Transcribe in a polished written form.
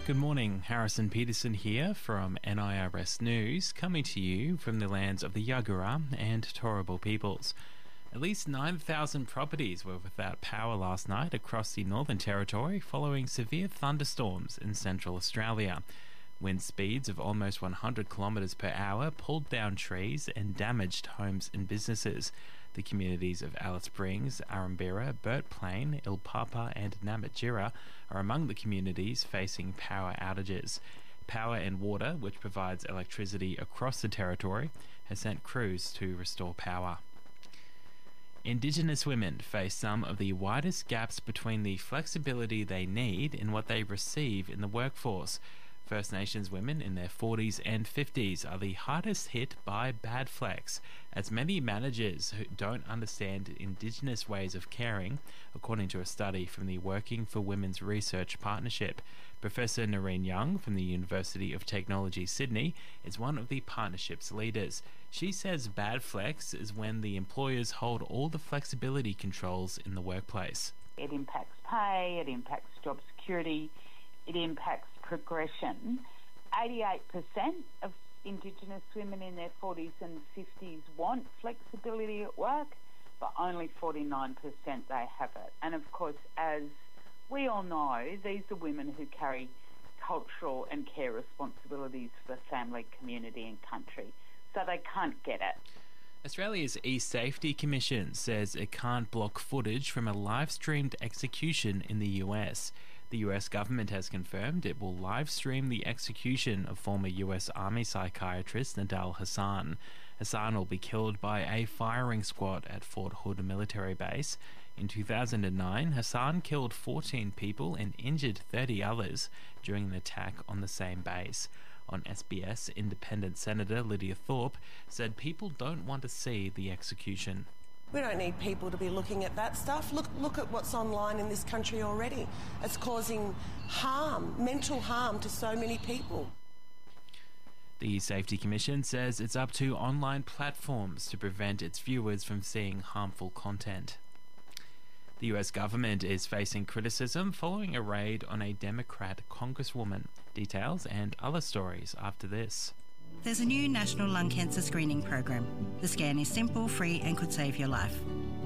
Good morning, Harrison Peterson here from NIRS News, coming to you from the lands of the Yagara and Turrbal peoples. At least 9,000 properties were without power last night across the Northern Territory following severe thunderstorms in Central Australia. Wind speeds of almost 100 kilometres per hour pulled down trees and damaged homes and businesses. The communities of Alice Springs, Arambira, Burt Plain, Ilpapa and Namatjira are among the communities facing power outages. Power and Water, which provides electricity across the territory, has sent crews to restore power. Indigenous women face some of the widest gaps between the flexibility they need and what they receive in the workforce. First Nations women in their 40s and 50s are the hardest hit by bad flex, as many managers who don't understand Indigenous ways of caring, according to a study from the Working for Women's Research Partnership. Professor Noreen Young from the University of Technology, Sydney, is one of the partnership's leaders. She says bad flex is when the employers hold all the flexibility controls in the workplace. It impacts pay, it impacts job security, it impacts progression. 88% of Indigenous women in their 40s and 50s want flexibility at work, but only 49% they have it. And of course, as we all know, these are women who carry cultural and care responsibilities for family, community and country, so they can't get it. Australia's E-Safety Commission says it can't block footage from a live-streamed execution in the US. The US government has confirmed it will live-stream the execution of former US Army psychiatrist Nidal Hasan. Hasan will be killed by a firing squad at Fort Hood military base. In 2009, Hasan killed 14 people and injured 30 others during an attack on the same base. On SBS, Independent Senator Lydia Thorpe said people don't want to see the execution. We don't need people to be looking at that stuff. Look at what's online in this country already. It's causing harm, mental harm to so many people. The Safety Commission says it's up to online platforms to prevent its viewers from seeing harmful content. The US government is facing criticism following a raid on a Democrat congresswoman. Details and other stories after this. There's a new national lung cancer screening program. The scan is simple, free and could save your life.